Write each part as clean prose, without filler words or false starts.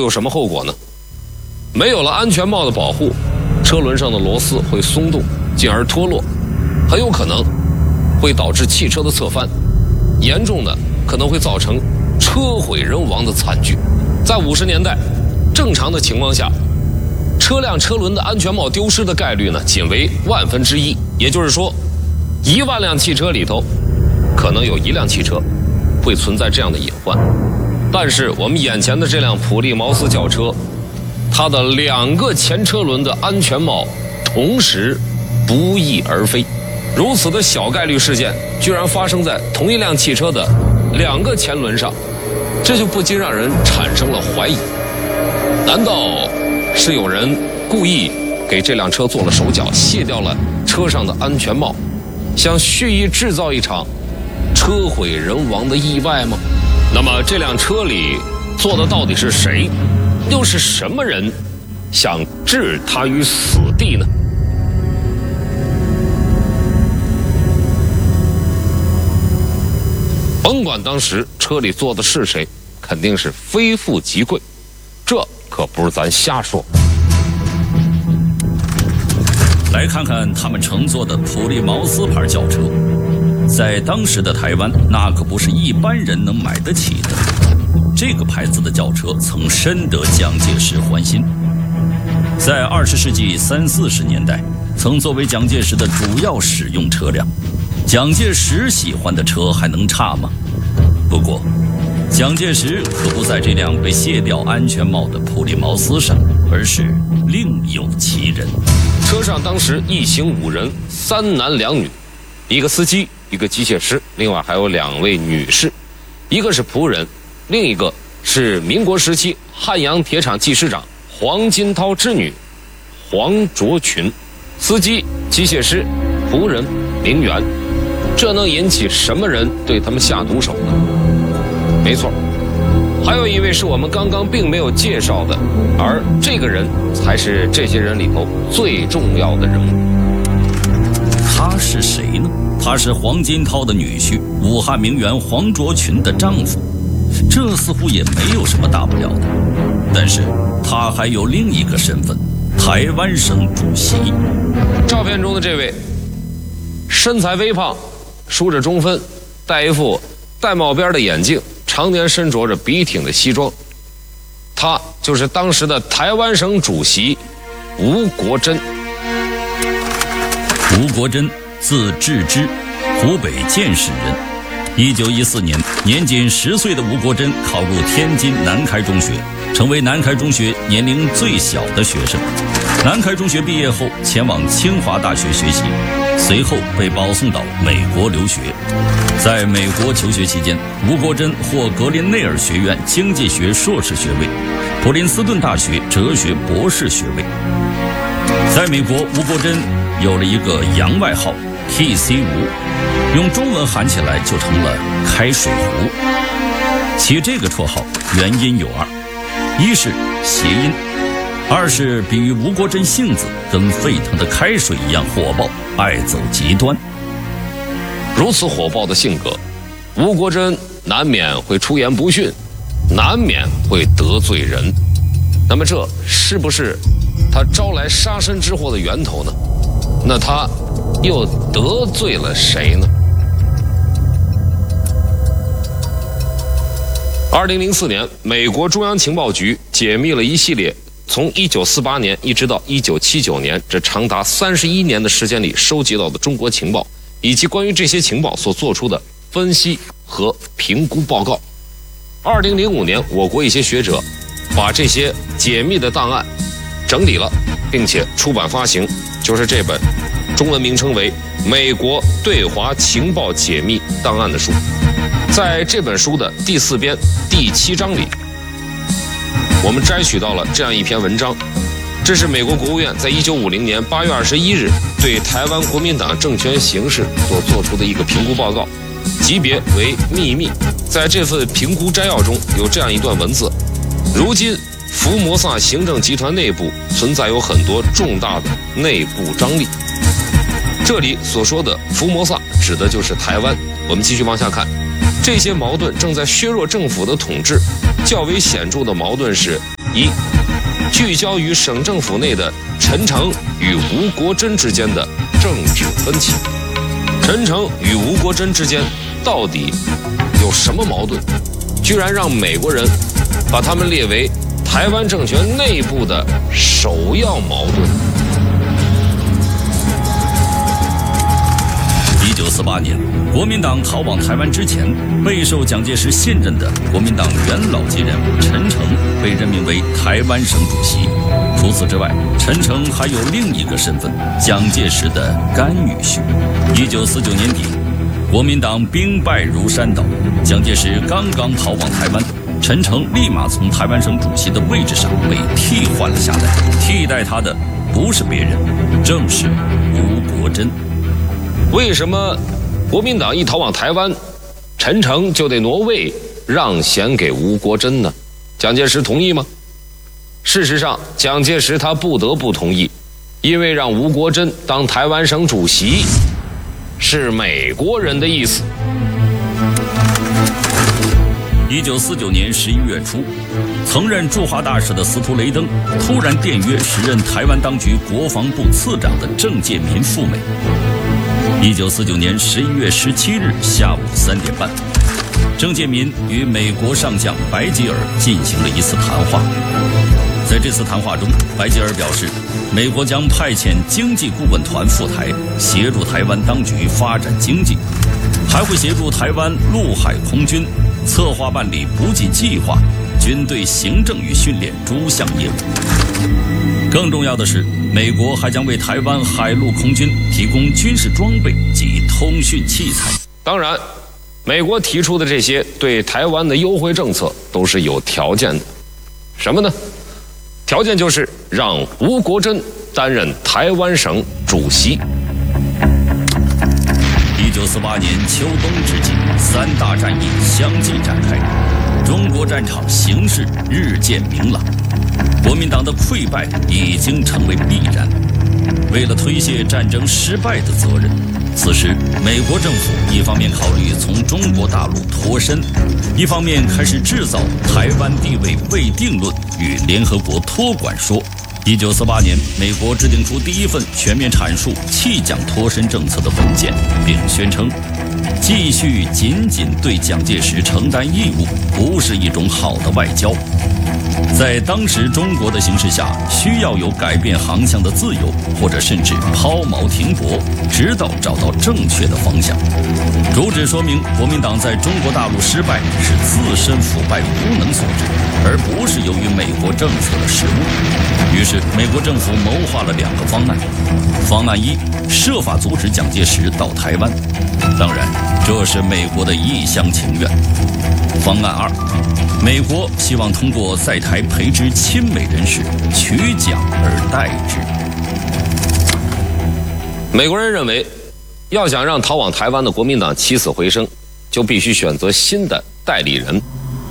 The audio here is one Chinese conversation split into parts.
有什么后果呢？没有了安全帽的保护，车轮上的螺丝会松动，进而脱落，很有可能会导致汽车的侧翻，严重的可能会造成车毁人亡的惨剧。在50年代，正常的情况下，车辆车轮的安全帽丢失的概率呢，仅为1/1000，也就是说，1万辆汽车里头，可能有1辆汽车会存在这样的隐患。但是我们眼前的这辆普利茅斯轿车，它的2个前车轮的安全帽同时不翼而飞，如此的小概率事件居然发生在同一辆汽车的2个前轮上，这就不禁让人产生了怀疑：难道是有人故意给这辆车做了手脚，卸掉了车上的安全帽，想蓄意制造一场车毁人亡的意外吗？那么这辆车里坐的到底是谁？又是什么人想置他于死地呢？甭管当时车里坐的是谁，肯定是非富即贵，这可不是咱瞎说。 来看看他们乘坐的普利茅斯牌轿车，在当时的台湾，那可不是一般人能买得起的。这个牌子的轿车曾深得蒋介石欢心，在20世纪30、40年代，曾作为蒋介石的主要使用车辆。蒋介石喜欢的车还能差吗？不过，蒋介石可不在这辆被卸掉安全帽的普利茅斯上，而是另有其人。 车上当时一行5人，3男2女，一个司机，一个机械师，另外还有2位女士，一个是仆人，另一个是民国时期汉阳铁厂技师长黄金涛之女黄卓群。司机、机械师、仆人、名媛，这能引起什么人对他们下毒手呢？没错，还有一位是我们刚刚并没有介绍的，而这个人才是这些人里头最重要的人物。 他是谁呢？他是黄金涛的女婿，武汉名媛黄卓群的丈夫。这似乎也没有什么大不了的，但是他还有另一个身份，台湾省主席。 照片中的这位，身材微胖，梳着中分，戴一副带帽边的眼镜，常年身着着笔挺的西装，他就是当时的台湾省主席吴国桢。 吴国桢，字志之，湖北建市人。1914年，年仅10岁的吴国桢考入天津南开中学，成为南开中学年龄最小的学生。南开中学毕业后，前往清华大学学习，随后被保送到美国留学。在美国求学期间，吴国桢获格林内尔学院经济学硕士学位，普林斯顿大学哲学博士学位。在美国，吴国桢有了一个洋外号 TC 吴，用中文喊起来就成了开水壶。起这个绰号原因有2，一是谐音，2是比喻吴国桢性子跟沸腾的开水一样火爆，爱走极端。 如此火爆的性格，吴国桢难免会出言不逊，难免会得罪人。那么这是不是他招来杀身之祸的源头呢？那他又得罪了谁呢？2004年，美国中央情报局解密了一系列从1948年一直到1979年这长达31年的时间里收集到的中国情报，以及关于这些情报所做出的分析和评估报告。2005年，我国一些学者把这些解密的档案整理了，并且出版发行，就是这本中文名称为《美国对华情报解密档案》的书。在这本书的第4编第7章里，我们摘取到了这样一篇文章，这是美国国务院在1950年8月21日对台湾国民党政权形势所做出的一个评估报告，级别为秘密。在这份评估摘要中有这样一段文字：如今福摩萨行政集团内部存在有很多重大的内部张力。这里所说的福摩萨指的就是台湾。我们继续往下看，这些矛盾正在削弱政府的统治。较为显著的矛盾是一，聚焦于省政府内的陈诚与吴国桢之间的政治分歧。陈诚与吴国桢之间到底有什么矛盾，居然让美国人把他们列为台湾政权内部的首要矛盾。 1948年，国民党逃往台湾之前，备受蒋介石信任的国民党元老级人物陈诚被任命为台湾省主席。除此之外，陈诚还有另一个身份——蒋介石的干女婿。1949年底，国民党兵败如山倒，蒋介石刚刚逃往台湾，陈诚立马从台湾省主席的位置上被替换了下来，替代他的不是别人，正是吴国桢。 为什么国民党一逃往台湾，陈诚就得挪位让贤给吴国桢呢？蒋介石同意吗？事实上，蒋介石他不得不同意，因为让吴国桢当台湾省主席是美国人的意思。 1949年11月初，曾任驻华大使的司徒雷登突然电约时任台湾当局国防部次长的郑介民赴美。1949年11月17日下午3点半，郑介民与美国上将白吉尔进行了一次谈话。在这次谈话中，白吉尔表示，美国将派遣经济顾问团赴台，协助台湾当局发展经济，还会协助台湾陆海空军策划办理补给计划、军队行政与训练诸项业务。更重要的是，美国还将为台湾海陆空军提供军事装备及通讯器材。 当然，美国提出的这些对台湾的优惠政策都是有条件的。什么呢？条件就是让吴国桢担任台湾省主席。 1948年秋冬之际，3大战役相继展开，中国战场形势日渐明朗，国民党的溃败已经成为必然。为了推卸战争失败的责任，此时美国政府一方面考虑从中国大陆脱身，一方面开始制造台湾地位未定论与联合国托管说。1948年，美国制定出第一份全面阐述弃蒋脱身政策的文件，并宣称，继续仅对蒋介石承担义务，不是一种好的外交。在当时中国的形势下，需要有改变航向的自由，或者甚至抛锚停泊，直到找到正确的方向。主旨说明，国民党在中国大陆失败是自身腐败无能所致，而不是由于美国政策的失误。于是，美国政府谋划了2个方案。方案1，设法阻止蒋介石到台湾，当然，这是美国的一厢情愿。方案2，美国希望通过在台培植亲美人士，取蒋而代之。 美国人认为，要想让逃往台湾的国民党起死回生，就必须选择新的代理人。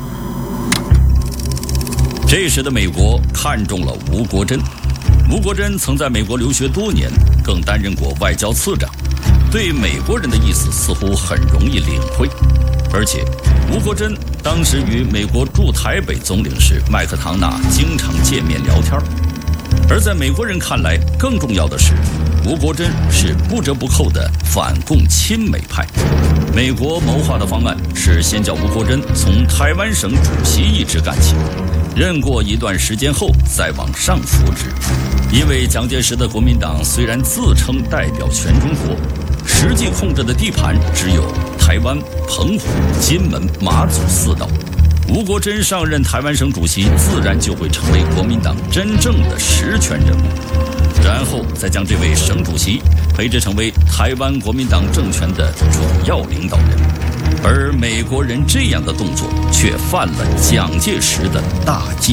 这时的美国看中了吴国桢。吴国桢曾在美国留学多年，更担任过外交次长，对美国人的意思似乎很容易领会。而且，吴国桢当时与美国驻台北总领事麦克唐纳经常见面聊天。而在美国人看来，更重要的是，吴国桢是不折不扣的反共亲美派。美国谋划的方案是先叫吴国桢从台湾省主席一职干起，任过一段时间后再往上扶植。因为蒋介石的国民党虽然自称代表全中国，实际控制的地盘只有台湾、澎湖、金门、马祖4岛。吴国桢上任台湾省主席，自然就会成为国民党真正的实权人物，然后再将这位省主席培植成为台湾国民党政权的主要领导人。而美国人这样的动作却犯了蒋介石的大忌。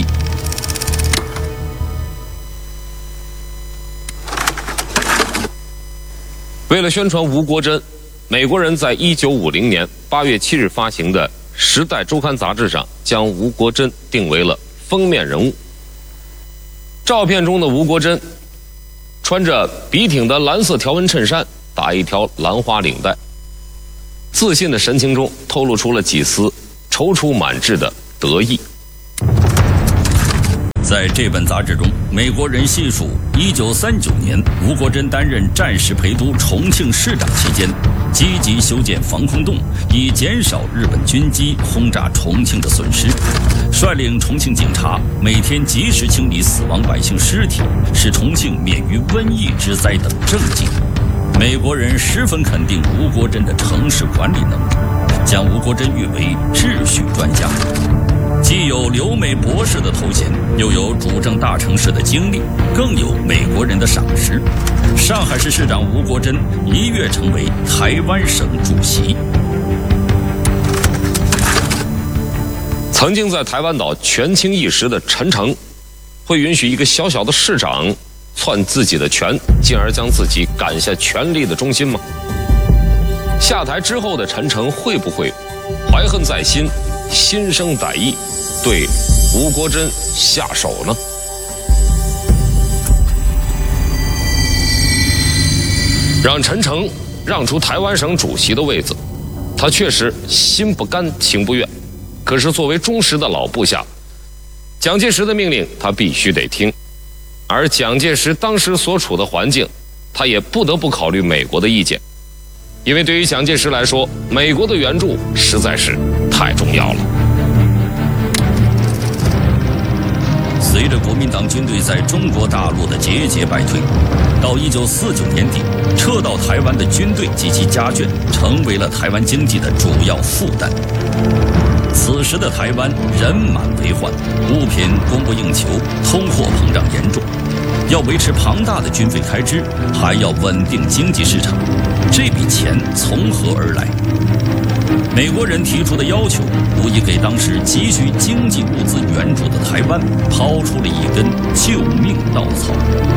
为了宣传吴国桢，美国人在1950年8月7日发行的《时代周刊》杂志上将吴国桢定为了封面人物。照片中的吴国桢穿着笔挺的蓝色条纹衬衫，打一条兰花领带，自信的神情中透露出了几丝踌躇满志的得意。 在这本杂志中，美国人细数1939年吴国桢担任战时陪都重庆市长期间，积极修建防空洞，以减少日本军机轰炸重庆的损失，率领重庆警察每天及时清理死亡百姓尸体，使重庆免于瘟疫之灾等政绩。美国人十分肯定吴国桢的城市管理能力，将吴国桢誉为秩序专家。既有留美博士的头衔，又有主政大城市的经历，更有美国人的赏识。上海市市长吴国桢一跃成为台湾省主席。 曾经在台湾岛权倾一时的陈诚，会允许一个小小的市长篡自己的权，进而将自己赶下权力的中心吗？下台之后的陈诚会不会怀恨在心，心生歹意，对吴国桢下手呢？让陈诚让出台湾省主席的位子，他确实心不甘情不愿，可是作为忠实的老部下，蒋介石的命令他必须得听，而蒋介石当时所处的环境，他也不得不考虑美国的意见，因为对于蒋介石来说，美国的援助实在是太重要了。 随着国民党军队在中国大陆的节节败退，到1949年底，撤到台湾的军队及其家眷成为了台湾经济的主要负担。此时的台湾人满为患，物品供不应求，通货膨胀严重，要维持庞大的军费开支，还要稳定经济市场，这笔钱从何而来？美国人提出的要求，无疑给当时急需经济物资援助的台湾抛出了一根救命稻草。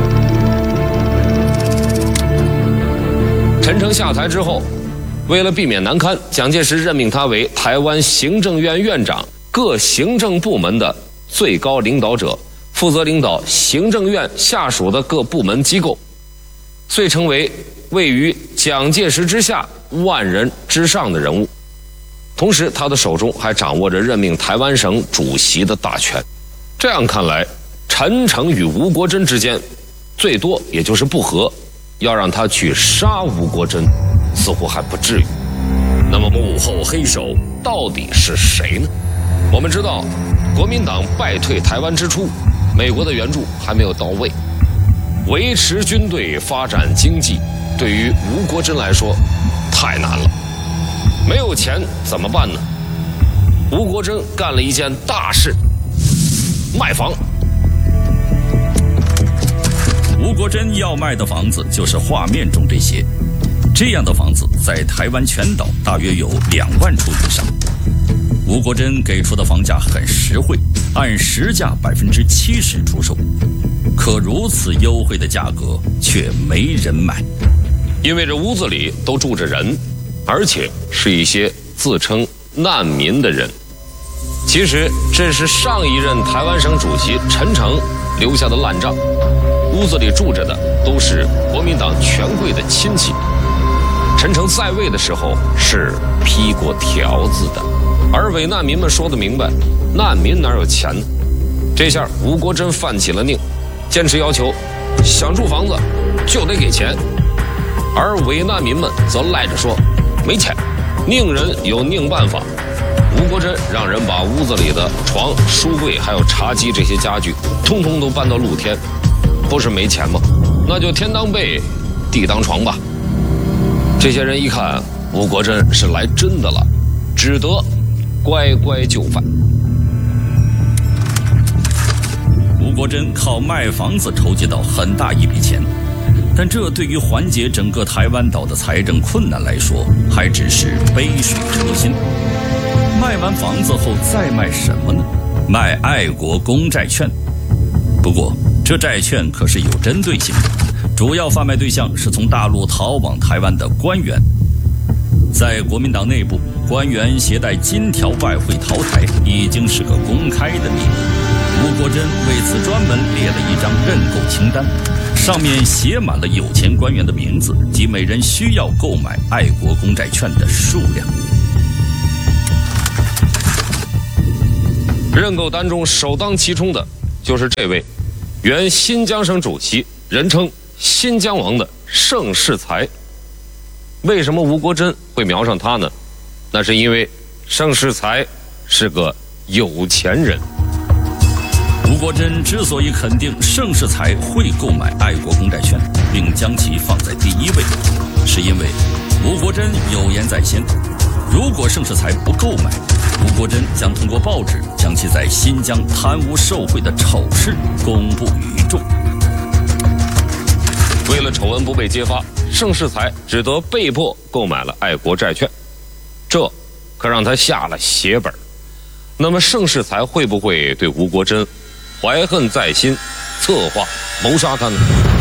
陈诚下台之后，为了避免难堪，蒋介石任命他为台湾行政院院长，各行政部门的最高领导者，负责领导行政院下属的各部门机构，遂成为位于蒋介石之下、万人之上的人物。同时他的手中还掌握着任命台湾省主席的大权。这样看来，陈诚与吴国桢之间最多也就是不和，要让他去杀吴国桢似乎还不至于。那么幕后黑手到底是谁呢？我们知道，国民党败退台湾之初，美国的援助还没有到位，维持军队、发展经济，对于吴国桢来说太难了。没有钱怎么办呢？吴国桢干了一件大事，卖房。 吴国桢要卖的房子就是画面中这些，这样的房子在台湾全岛大约有2万处以上。吴国桢给出的房价很实惠，按实价70%出售，可如此优惠的价格却没人买， 因为这屋子里都住着人，而且是一些自称难民的人。其实这是上一任台湾省主席陈诚留下的烂账，屋子里住着的都是国民党权贵的亲戚。陈诚在位的时候是批过条子的，而伪难民们说得明白，难民哪有钱呢？这下吴国桢犯起了宁，坚持要求想住房子就得给钱，而伪难民们则赖着说没钱，宁人有宁办法。吴国桢让人把屋子里的床、书柜还有茶几这些家具通通都搬到露天，不是没钱吗？那就天当被，地当床吧。这些人一看吴国桢是来真的了，只得乖乖就范。 吴国桢靠卖房子筹集到很大一笔钱，但这对于缓解整个台湾岛的财政困难来说，还只是杯水车薪。卖完房子后再卖什么呢？卖爱国公债券。不过这债券可是有针对性的，主要贩卖对象是从大陆逃往台湾的官员。在国民党内部，官员携带金条外汇逃台已经是个公开的秘密。吴国桢为此专门列了一张认购清单，上面写满了有钱官员的名字及每人需要购买爱国公债券的数量。 认购单中首当其冲的就是这位原新疆省主席，人称新疆王的盛世才。为什么吴国桢会瞄上他呢？那是因为盛世才是个有钱人。 吴国桢之所以肯定盛世才会购买爱国公债券，并将其放在第一位，是因为吴国桢有言在先，如果盛世才不购买，吴国桢将通过报纸将其在新疆贪污受贿的丑事公布于众。 为了丑闻不被揭发，盛世才只得被迫购买了爱国债券，这可让他下了血本。那么盛世才会不会对吴国桢怀恨在心，策划谋杀他呢？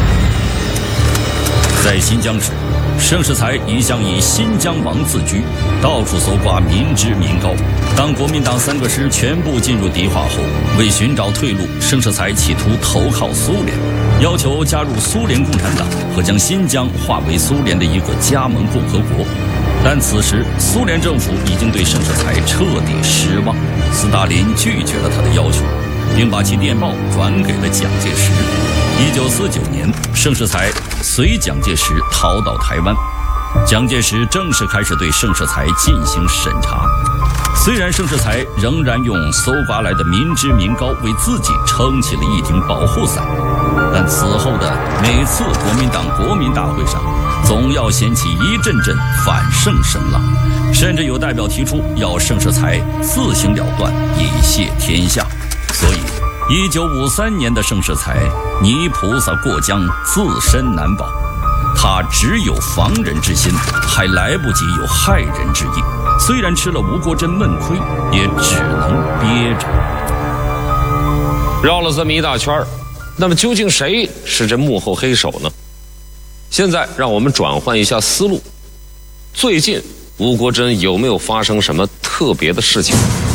在新疆时，盛世才一向以新疆王自居，到处搜刮民脂民膏。当国民党3个师全部进入迪化后，为寻找退路，盛世才企图投靠苏联，要求加入苏联共产党和将新疆划为苏联的一个加盟共和国。但此时苏联政府已经对盛世才彻底失望，斯大林拒绝了他的要求，并把其电报转给了蒋介石。1949年，盛世才随蒋介石逃到台湾，蒋介石正式开始对盛世才进行审查。虽然盛世才仍然用搜刮来的民脂民膏为自己撑起了一顶保护伞，但此后的每次国民党国民大会上，总要掀起一阵阵反盛声浪，甚至有代表提出要盛世才自行了断，以谢天下。所以1953年的盛世才泥菩萨过江，自身难保，他只有防人之心，还来不及有害人之意。虽然吃了吴国桢闷亏，也只能憋着。 绕了这么一大圈，那么究竟谁是这幕后黑手呢？现在让我们转换一下思路，最近吴国桢有没有发生什么特别的事情？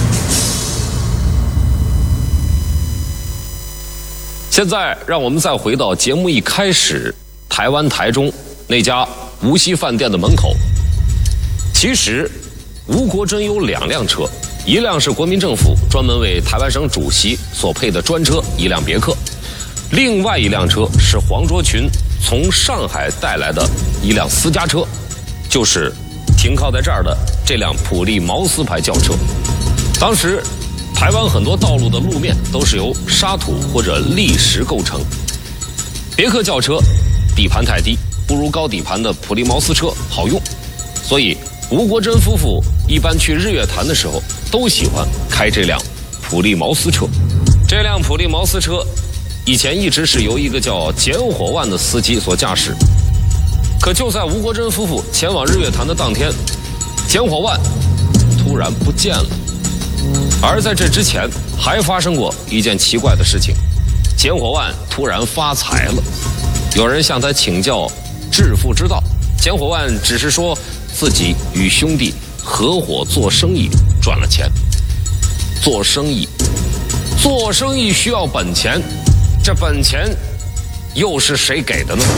现在让我们再回到节目一开始，台湾台中那家无锡饭店的门口。其实吴国桢有2辆车，一辆是国民政府专门为台湾省主席所配的专车，一辆别克；另外一辆车是黄卓群从上海带来的一辆私家车，就是停靠在这儿的这辆普利茅斯牌轿车。当时台湾很多道路的路面都是由沙土或者砾石构成，别克轿车底盘太低，不如高底盘的普利茅斯车好用，所以吴国桢夫妇一般去日月潭的时候都喜欢开这辆普利茅斯车。这辆普利茅斯车以前一直是由一个叫简火万的司机所驾驶，可就在吴国桢夫妇前往日月潭的当天，简火万突然不见了。而在这之前还发生过一件奇怪的事情，简火万突然发财了，有人向他请教致富之道，简火万只是说自己与兄弟合伙做生意赚了钱。做生意需要本钱，这本钱又是谁给的呢？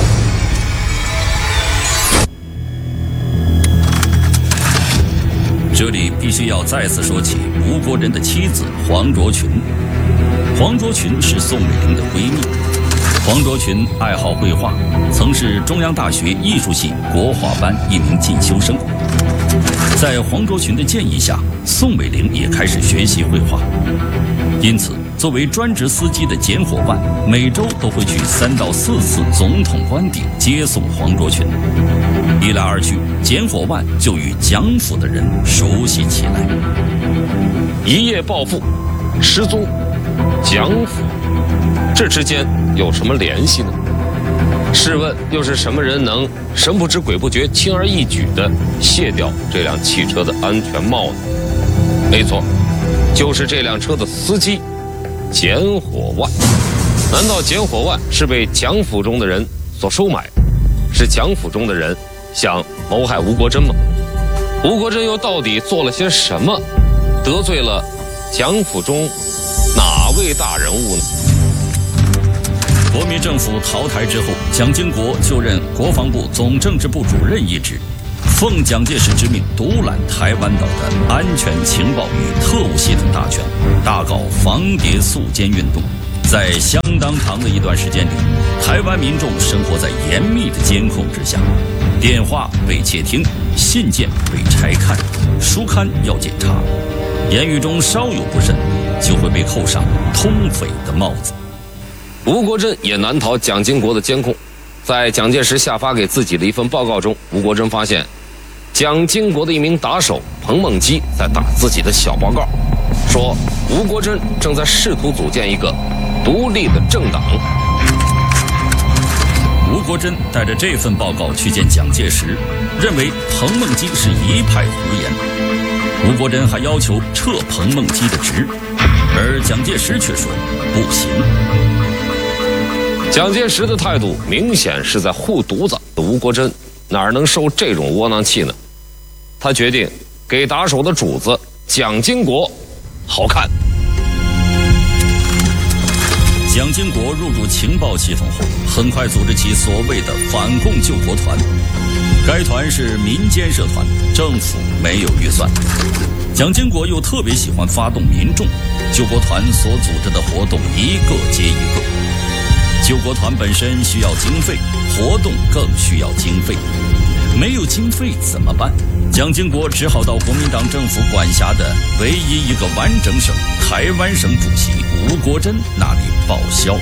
这里必须要再次说起吴国桢的妻子黄卓群。黄卓群是宋美龄的闺蜜。黄卓群爱好绘画，曾是中央大学艺术系国画班一名进修生。在黄卓群的建议下，宋美龄也开始学习绘画。因此，作为专职司机的简火万每周都会去3到4次总统官邸接送黄卓群。一来二去，简火万就与蒋府的人熟悉起来。 一夜暴富，失踪，蒋府，这之间有什么联系呢？试问又是什么人能神不知鬼不觉，轻而易举地卸掉这辆汽车的安全帽呢？没错，就是这辆车的司机简火万。难道简火万是被蒋府中的人所收买？是蒋府中的人想谋害吴国桢吗？吴国桢又到底做了些什么，得罪了蒋府中哪位大人物呢？ 国民政府淘汰之后，蒋经国就任国防部总政治部主任一职，奉蒋介石之命独揽台湾岛的安全情报与特务系统大权，大搞防谍肃奸运动。 在相当长的一段时间里，台湾民众生活在严密的监控之下，电话被窃听，信件被拆看，书刊要检查，言语中稍有不慎，就会被扣上通匪的帽子。 吴国桢也难逃蒋经国的监控。在蒋介石下发给自己的一份报告中，吴国桢发现蒋经国的一名打手彭梦基在打自己的小报告，说吴国桢正在试图组建一个独立的政党。 吴国桢带着这份报告去见蒋介石，认为彭梦基是一派胡言。吴国桢还要求撤彭梦基的职，而蒋介石却说不行。 蒋介石的态度明显是在护犊子，吴国桢哪能受这种窝囊气呢？他决定给打手的主子蒋经国好看。 蒋经国入驻情报系统后，很快组织起所谓的反共救国团。该团是民间社团，政府没有预算。蒋经国又特别喜欢发动民众，救国团所组织的活动一个接一个。救国团本身需要经费，活动更需要经费。没有经费怎么办？蒋经国只好到国民党政府管辖的唯一一个完整省台湾省主席吴国桢那里报销。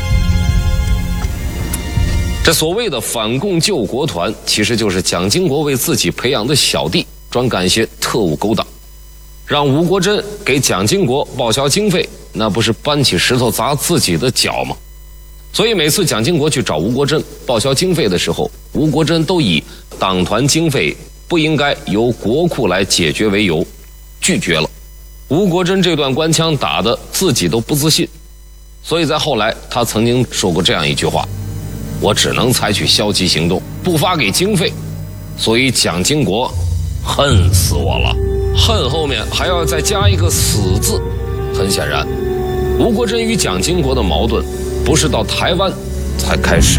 这所谓的反共救国团，其实就是蒋经国为自己培养的小弟，专干些特务勾当，让吴国桢给蒋经国报销经费，那不是搬起石头砸自己的脚吗？所以每次蒋经国去找吴国桢报销经费的时候，吴国桢都以党团经费不应该由国库来解决为由，拒绝了。吴国桢这段官腔打得自己都不自信，所以在后来他曾经说过这样一句话：我只能采取消极行动，不发给经费，所以蒋经国恨死我了。恨后面还要再加一个死字。很显然，吴国桢与蒋经国的矛盾不是到台湾才开始。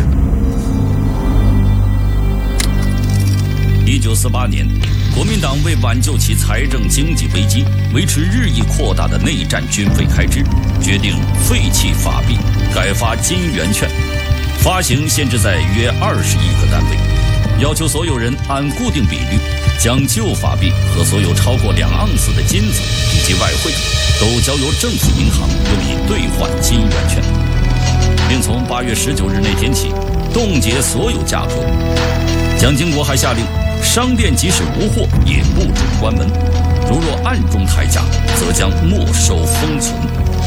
1948年，国民党为挽救其财政经济危机，维持日益扩大的内战军费开支，决定废弃法币，改发金圆券，发行限制在约20亿个单位，要求所有人按固定比率将旧法币和所有超过2盎司的金子以及外汇都交由政府银行用以兑换金圆券，并从8月19日那天起冻结所有价格。蒋经国还下令，商店即使无货也不准关门，如若暗中抬价，则将没收封存。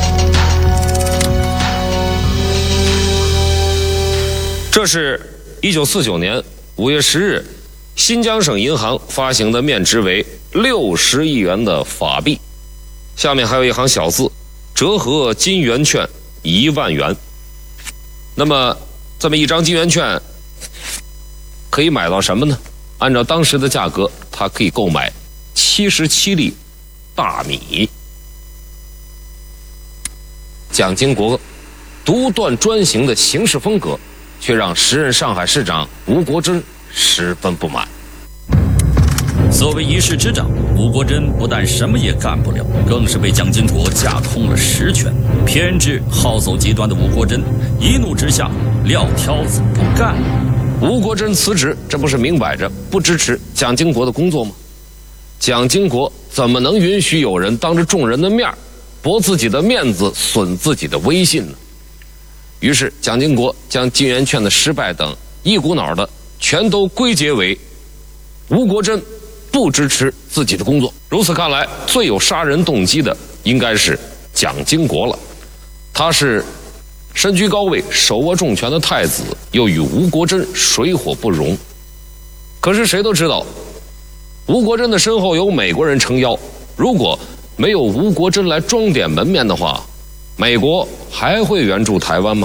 这是1949年5月10日，新疆省银行发行的面值为60亿元的法币，下面还有一行小字：折合金圆券1万元。那么，这么一张金圆券可以买到什么呢？按照当时的价格，它可以购买77粒大米。蒋经国独断专行的行事风格，却让时任上海市长吴国桢十分不满。 作为一市之长，吴国桢不但什么也干不了，更是被蒋经国架空了实权。偏执好走极端的吴国桢一怒之下撂挑子不干。 吴国桢辞职，这不是明摆着不支持蒋经国的工作吗？蒋经国怎么能允许有人当着众人的面驳自己的面子，损自己的威信呢？于是蒋经国将金圆券的失败等一股脑的全都归结为吴国桢不支持自己的工作。如此看来，最有杀人动机的应该是蒋经国了。他是身居高位、手握重权的太子，又与吴国桢水火不容。可是谁都知道，吴国桢的身后有美国人撑腰，如果没有吴国桢来装点门面的话，美国还会援助台湾吗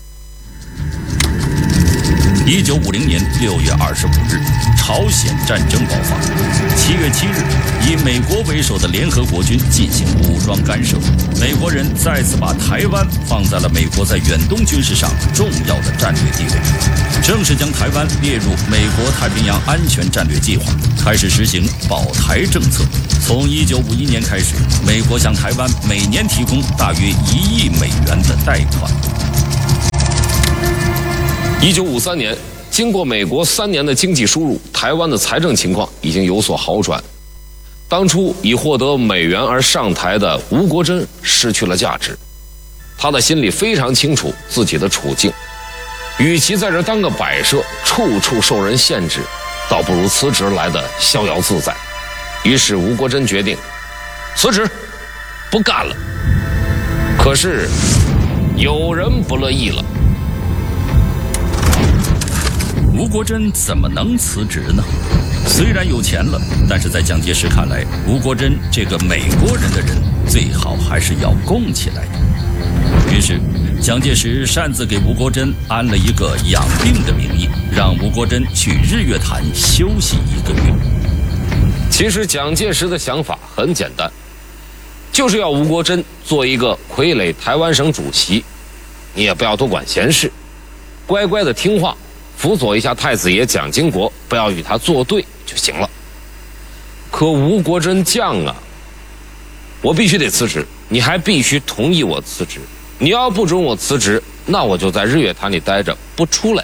？1950年6月25日，朝鲜战争爆发。7月7日，以美国为首的联合国军进行武装干涉，美国人再次把台湾放在了美国在远东军事上重要的战略地位，正式将台湾列入美国太平洋安全战略计划，开始实行保台政策。 从1951年开始，美国向台湾每年提供大约1亿美元的贷款。 1953年，经过美国3年的经济输入，台湾的财政情况已经有所好转。当初以获得美元而上台的吴国桢失去了价值，他的心里非常清楚自己的处境，与其在这当个摆设，处处受人限制，倒不如辞职来的逍遥自在。于是吴国桢决定辞职，不干了。可是有人不乐意了。 吴国桢怎么能辞职呢？虽然有钱了，但是在蒋介石看来，吴国桢这个美国人的人最好还是要供起来的。于是蒋介石擅自给吴国桢安了一个养病的名义，让吴国桢去日月潭休息1个月。 其实蒋介石的想法很简单，就是要吴国桢做一个傀儡台湾省主席，你也不要多管闲事，乖乖的听话，辅佐一下太子爷蒋经国，不要与他作对就行了。可吴国桢犟啊，我必须得辞职，你还必须同意我辞职，你要不准我辞职，那我就在日月潭里待着不出来。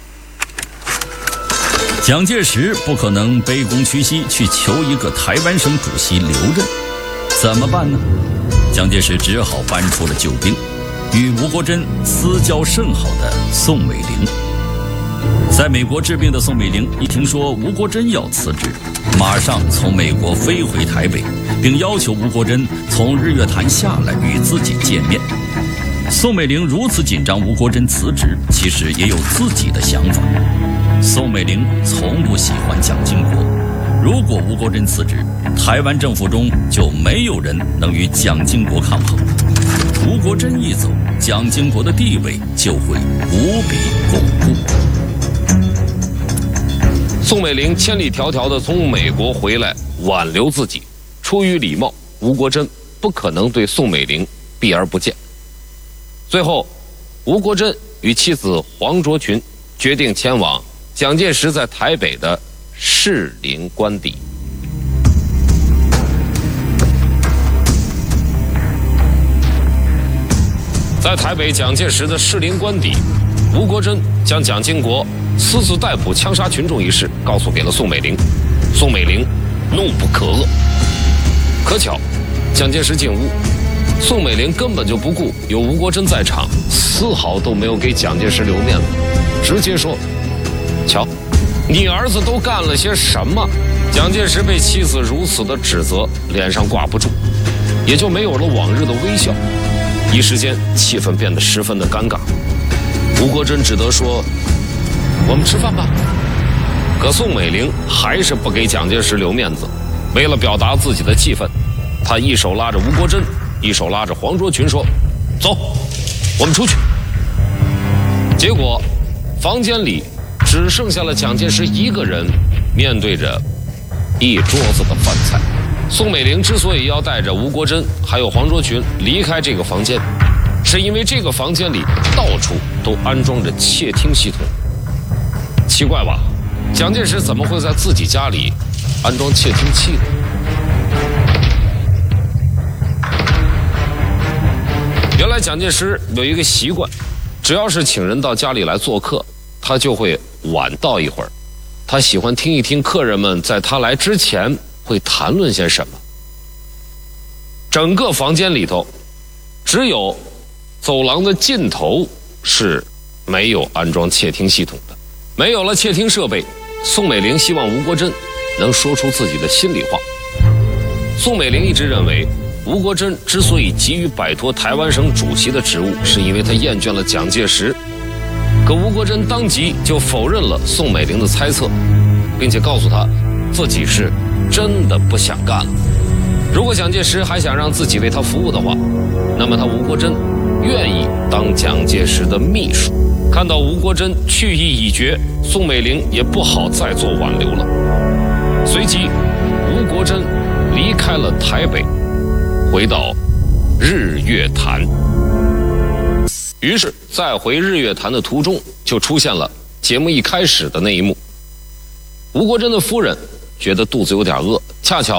蒋介石不可能卑躬屈膝去求一个台湾省主席留任，怎么办呢？蒋介石只好搬出了救兵，与吴国桢私交甚好的宋美龄。在美国治病的宋美龄一听说吴国桢要辞职，马上从美国飞回台北，并要求吴国桢从日月潭下来与自己见面。宋美龄如此紧张吴国桢辞职，其实也有自己的想法。宋美龄从不喜欢蒋经国，如果吴国桢辞职，台湾政府中就没有人能与蒋经国抗衡。吴国桢一走，蒋经国的地位就会无比巩固。 宋美龄千里迢迢地从美国回来挽留自己，出于礼貌，吴国桢不可能对宋美龄避而不见。最后，吴国桢与妻子黄卓群决定前往蒋介石在台北的士林官邸。在台北蒋介石的士林官邸，吴国桢将蒋经国私自逮捕枪杀群众一事告诉给了宋美龄。宋美龄怒不可遏。可巧蒋介石进屋，宋美龄根本就不顾有吴国桢在场，丝毫都没有给蒋介石留面子，直接说：瞧，你儿子都干了些什么？蒋介石被妻子如此的指责，脸上挂不住，也就没有了往日的微笑。一时间气氛变得十分的尴尬。吴国桢只得说：我们吃饭吧。可宋美龄还是不给蒋介石留面子，为了表达自己的气愤，他一手拉着吴国桢，一手拉着黄卓群说：走，我们出去。结果房间里只剩下了蒋介石一个人，面对着一桌子的饭菜。宋美龄之所以要带着吴国桢还有黄卓群离开这个房间，是因为这个房间里到处都安装着窃听系统。奇怪吧，蒋介石怎么会在自己家里安装窃听器呢？原来蒋介石有一个习惯，只要是请人到家里来做客，他就会晚到一会儿。他喜欢听一听客人们在他来之前会谈论些什么。整个房间里头，只有走廊的尽头是没有安装窃听系统的。没有了窃听设备，宋美龄希望吴国桢能说出自己的心里话。宋美龄一直认为，吴国桢之所以急于摆脱台湾省主席的职务，是因为他厌倦了蒋介石。可吴国桢当即就否认了宋美龄的猜测，并且告诉他自己是真的不想干了。如果蒋介石还想让自己为他服务的话，那么他吴国桢愿意当蒋介石的秘书。看到吴国桢去意已决，宋美龄也不好再做挽留了。随即吴国桢离开了台北，回到日月潭。于是在回日月潭的途中，就出现了节目一开始的那一幕。吴国桢的夫人觉得肚子有点饿，恰巧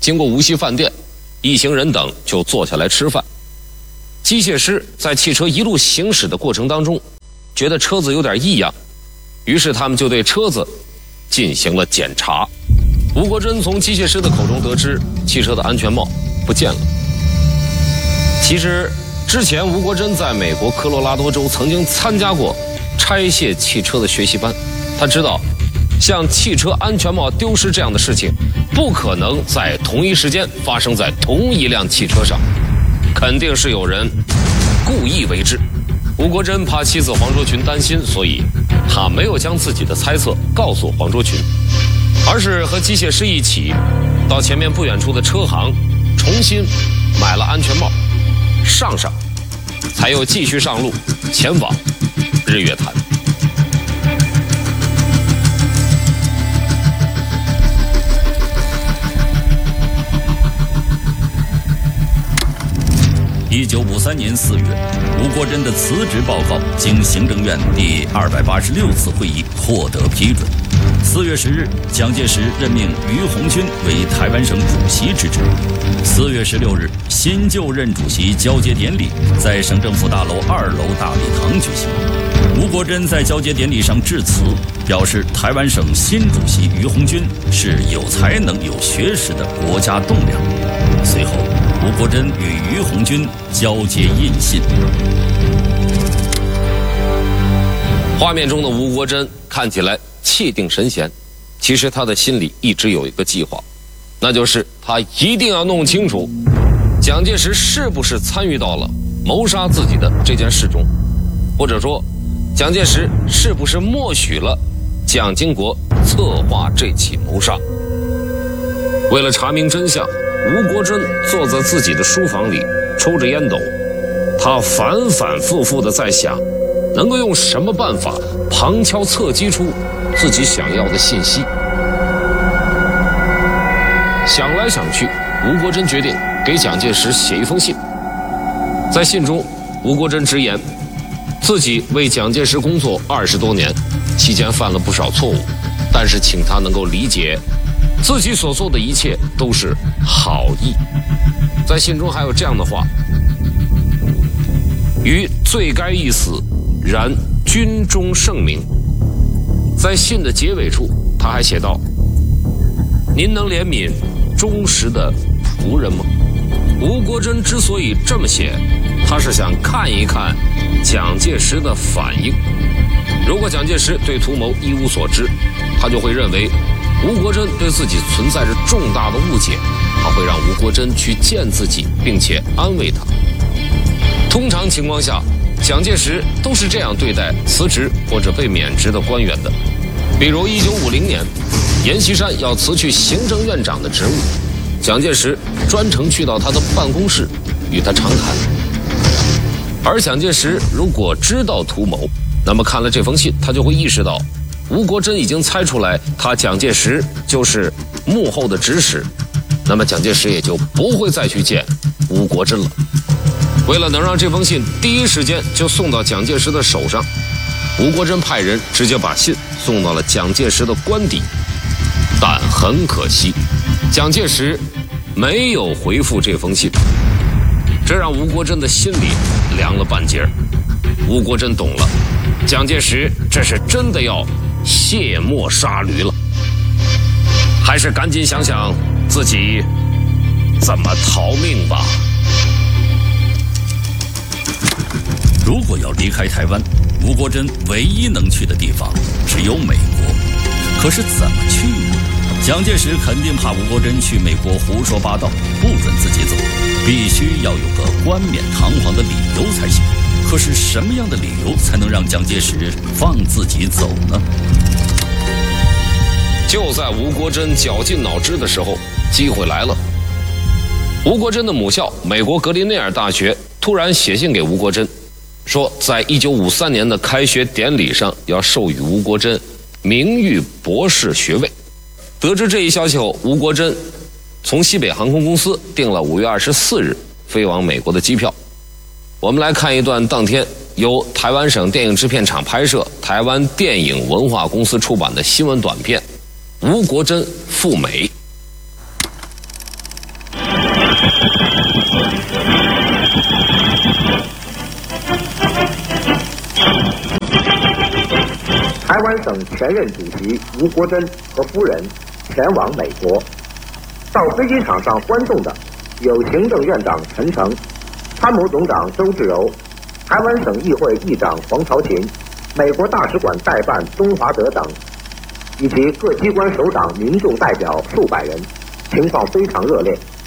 经过无锡饭店，一行人等就坐下来吃饭。机械师在汽车一路行驶的过程当中，觉得车子有点异样，于是他们就对车子进行了检查。吴国桢从机械师的口中得知，汽车的安全帽不见了。其实之前吴国桢在美国科罗拉多州曾经参加过拆卸汽车的学习班，他知道像汽车安全帽丢失这样的事情不可能在同一时间发生在同一辆汽车上，肯定是有人故意为之。吴国桢怕妻子黄卓群担心，所以他没有将自己的猜测告诉黄卓群，而是和机械师一起到前面不远处的车行重新买了安全帽，上，才又继续上路前往日月潭。 1953年4月，吴国桢的辞职报告经行政院第286次会议获得批准。4月10日，蒋介石任命于鸿钧为台湾省主席之职。4月16日，新就任主席交接典礼在省政府大楼2楼大礼堂举行。吴国桢在交接典礼上致辞，表示台湾省新主席于鸿钧是有才能、有学识的国家栋梁。随后，吴国桢与于鸿钧交接印信。 画面中的吴国桢看起来气定神闲，其实他的心里一直有一个计划，那就是他一定要弄清楚蒋介石是不是参与到了谋杀自己的这件事中，或者说蒋介石是不是默许了蒋经国策划这起谋杀。为了查明真相，吴国桢坐在自己的书房里抽着烟斗，他反反复复地在想，能够用什么办法旁敲侧击出自己想要的信息。想来想去，吴国桢决定给蒋介石写一封信。在信中，吴国桢直言自己为蒋介石工作20多年，期间犯了不少错误，但是请他能够理解自己所做的一切都是好意。在信中还有这样的话：余罪该一死，然军中圣明。在信的结尾处，他还写道：您能怜悯忠实的仆人吗？吴国桢之所以这么写，他是想看一看蒋介石的反应。如果蒋介石对图谋一无所知，他就会认为吴国桢对自己存在着重大的误解，他会让吴国桢去见自己，并且安慰他。通常情况下，蒋介石都是这样对待辞职或者被免职的官员的。比如1950年，阎锡山要辞去行政院长的职务，蒋介石专程去到他的办公室与他长谈。而蒋介石如果知道图谋，那么看了这封信，他就会意识到吴国桢已经猜出来他蒋介石就是幕后的指使，那么蒋介石也就不会再去见吴国桢了。为了能让这封信第一时间就送到蒋介石的手上，吴国桢派人直接把信送到了蒋介石的官邸，但很可惜，蒋介石没有回复这封信，这让吴国桢的心里凉了半截。吴国桢懂了，蒋介石这是真的要卸磨杀驴了，还是赶紧想想自己怎么逃命吧。 如果要离开台湾，吴国桢唯一能去的地方只有美国。可是怎么去呢？蒋介石肯定怕吴国桢去美国胡说八道，不准自己走，必须要有个冠冕堂皇的理由才行。可是什么样的理由才能让蒋介石放自己走呢？ 就在吴国桢绞尽脑汁的时候，机会来了。吴国桢的母校美国格林内尔大学突然写信给吴国桢，说在1953年的开学典礼上要授予吴国桢名誉博士学位。得知这一消息后，吴国桢从西北航空公司订了5月24日飞往美国的机票。我们来看一段当天由台湾省电影制片厂拍摄、台湾电影文化公司出版的新闻短片《吴国桢赴美》。 台湾省前任主席吴国桢和夫人前往美国。到飞机场上欢送的有行政院长陈诚、参谋总长周至柔、台湾省议会议长黄朝琴、美国大使馆代办钟华德等，以及各机关首长、民众代表数百人，情况非常热烈。